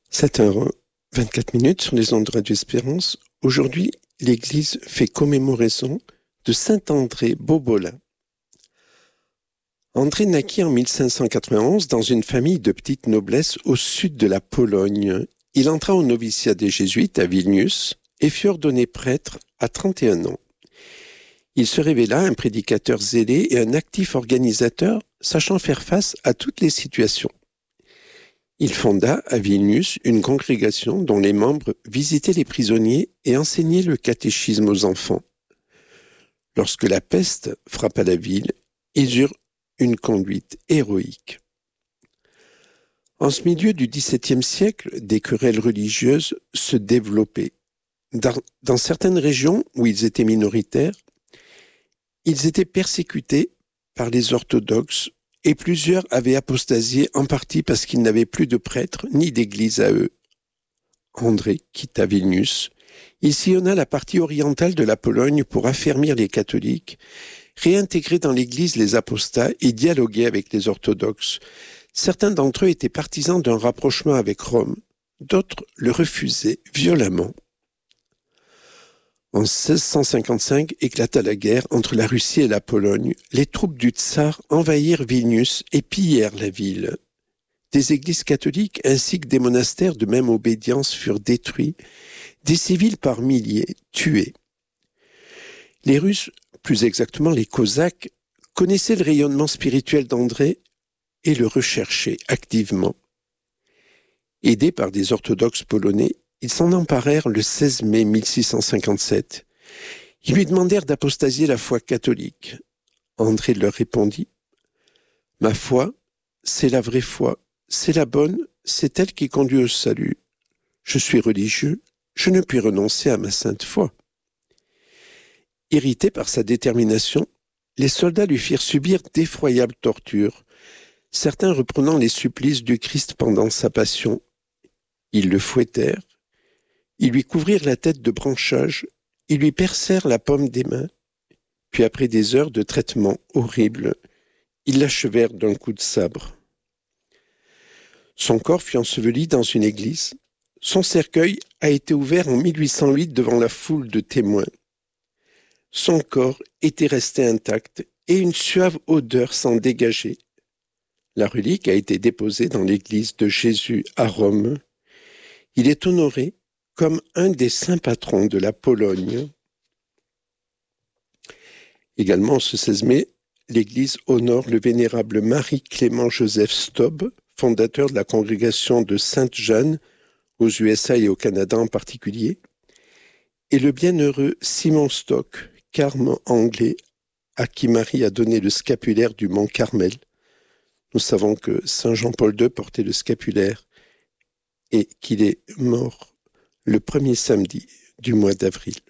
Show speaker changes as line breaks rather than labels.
7h24 sur les ondes de Radio Espérance. Aujourd'hui, l'Église fait commémoration de saint André Bobola. André naquit en 1591 dans une famille de petite noblesse au sud de la Pologne. Il entra au noviciat des Jésuites à Vilnius et fut ordonné prêtre à 31 ans. Il se révéla un prédicateur zélé et un actif organisateur, sachant faire face à toutes les situations. Il fonda à Vilnius une congrégation dont les membres visitaient les prisonniers et enseignaient le catéchisme aux enfants. Lorsque la peste frappa la ville, ils eurent une conduite héroïque. En ce milieu du XVIIe siècle, des querelles religieuses se développaient. Dans certaines régions où ils étaient minoritaires, ils étaient persécutés par les orthodoxes et plusieurs avaient apostasié en partie parce qu'ils n'avaient plus de prêtres ni d'église à eux. André quitta Vilnius. Il sillonna la partie orientale de la Pologne pour affermir les catholiques, réintégrer dans l'église les apostats et dialoguer avec les orthodoxes. Certains d'entre eux étaient partisans d'un rapprochement avec Rome, d'autres le refusaient violemment. En 1655 éclata la guerre entre la Russie et la Pologne. Les troupes du tsar envahirent Vilnius et pillèrent la ville. Des églises catholiques ainsi que des monastères de même obédience furent détruits, des civils par milliers tués. Les Russes, plus exactement les Cosaques, connaissaient le rayonnement spirituel d'André et le recherchaient activement. Aidés par des orthodoxes polonais, ils s'en emparèrent le 16 mai 1657. Ils lui demandèrent d'apostasier la foi catholique. André leur répondit « Ma foi, c'est la vraie foi, c'est la bonne, c'est elle qui conduit au salut. Je suis religieux, je ne puis renoncer à ma sainte foi. » Irrités par sa détermination, les soldats lui firent subir d'effroyables tortures, certains reprenant les supplices du Christ pendant sa passion. Ils le fouettèrent, ils lui couvrirent la tête de branchages, ils lui percèrent la paume des mains, puis après des heures de traitement horrible, ils l'achevèrent d'un coup de sabre. Son corps fut enseveli dans une église. Son cercueil a été ouvert en 1808 devant la foule de témoins. Son corps était resté intact et une suave odeur s'en dégageait. La relique a été déposée dans l'église de Jésus à Rome. Il est honoré comme un des saints patrons de la Pologne. Également, ce 16 mai, l'Église honore le vénérable Marie-Clément-Joseph Staub, fondateur de la congrégation de Sainte-Jeanne, aux USA et au Canada en particulier, et le bienheureux Simon Stock, carme anglais, à qui Marie a donné le scapulaire du mont Carmel. Nous savons que Saint Jean-Paul II portait le scapulaire et qu'il est mort le premier samedi du mois d'avril.